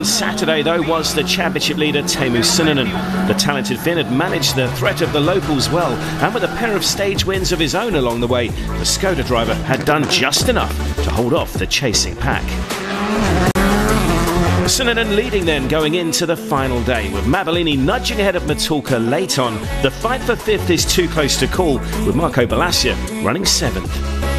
Saturday, though, was the championship leader Teemu Süninen. The talented Finn had managed the threat of the locals well, and with a pair of stage wins of his own along the way, the Skoda driver had done just enough to hold off the chasing pack. Süninen leading then going into the final day, with Mavellini nudging ahead of Matulka late on. The fight for fifth is too close to call, with Marco Balasia running seventh.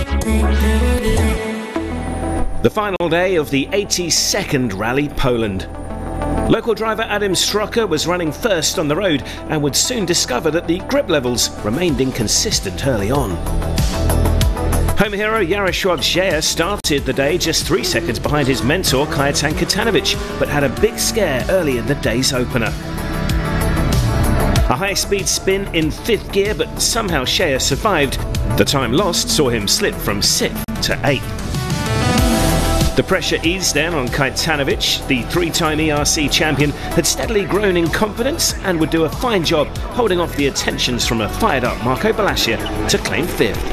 The final day of the 82nd Rally Poland. Local driver Adam Stroker was running first on the road and would soon discover that the grip levels remained inconsistent early on. Home hero Jarosław Zieja started the day just 3 seconds behind his mentor Kajetan Katanovic, but had a big scare early in the day's opener. A high-speed spin in 5th gear, but somehow Zieja survived. The time lost saw him slip from 6th to 8th. The pressure eased then on Katanovic. The 3-time ERC champion had steadily grown in confidence and would do a fine job holding off the attentions from a fired-up Marco Balasia to claim 5th.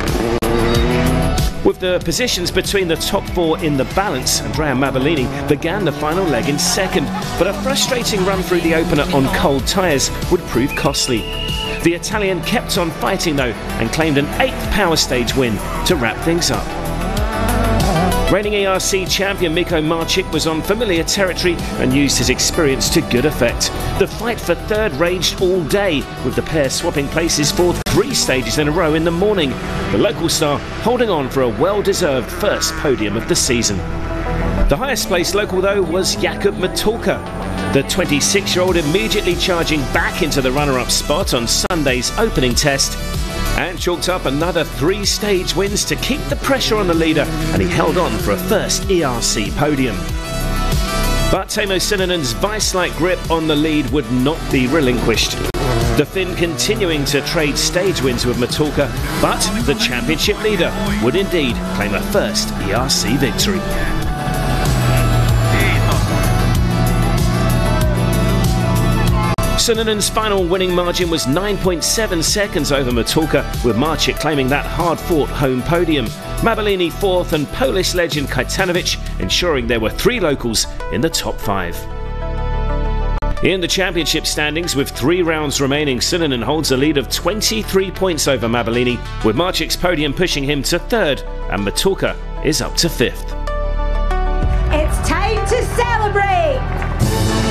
With the positions between the top 4 in the balance, Andrea Mavellini began the final leg in 2nd, but a frustrating run through the opener on cold tyres would prove costly. The Italian kept on fighting though and claimed an 8th power stage win to wrap things up. Reigning ERC champion Mikko Marczyk was on familiar territory and used his experience to good effect. The fight for 3rd raged all day, with the pair swapping places for 3 stages in a row in the morning. The local star holding on for a well-deserved first podium of the season. The highest placed local though was Jakub Matulka. The 26-year-old immediately charging back into the runner-up spot on Sunday's opening test, and chalked up another 3 stage wins to keep the pressure on the leader, and he held on for a first ERC podium. But Teemu Süninen's vice-like grip on the lead would not be relinquished. The Finn continuing to trade stage wins with Matulka, but the championship leader would indeed claim a first ERC victory. Süninen's final winning margin was 9.7 seconds over Matulka, with Marczyk claiming that hard-fought home podium. Mavellini 4th and Polish legend Katanovic ensuring there were 3 locals in the top 5. In the championship standings, with 3 rounds remaining, Süninen holds a lead of 23 points over Mavellini, with Marczyk's podium pushing him to 3rd and Matulka is up to 5th. It's time to celebrate!